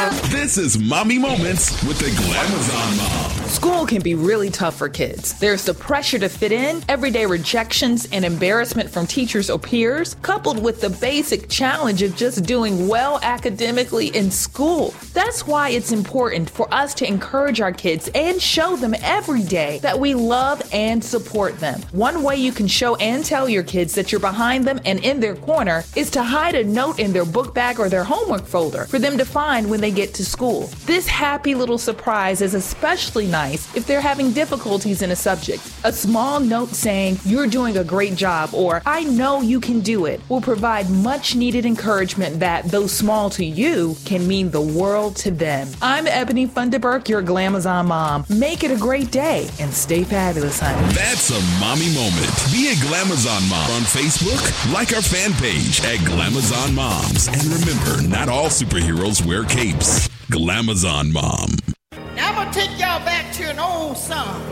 This is Mommy Moments with the Glamazon Mom. School can be really tough for kids. There's the pressure to fit in, everyday rejections, and embarrassment from teachers or peers, coupled with the basic challenge of just doing well academically in school. That's why it's important for us to encourage our kids and show them every day that we love and support them. One way you can show and tell your kids that you're behind them and in their corner is to hide a note in their book bag or their homework folder for them to find when they get to school. This happy little surprise is especially nice if they're having difficulties in a subject. A small note saying, "You're doing a great job," or "I know you can do it," will provide much needed encouragement that, though small to you, can mean the world to them. I'm Ebony Funderburk, your Glamazon mom. Make it a great day and stay fabulous, honey. That's a mommy moment. Be a Glamazon mom on Facebook. Like our fan page at Glamazon Moms. And remember, not all superheroes wear capes. Glamazon Mom. Now I'm going to take y'all back to an old song.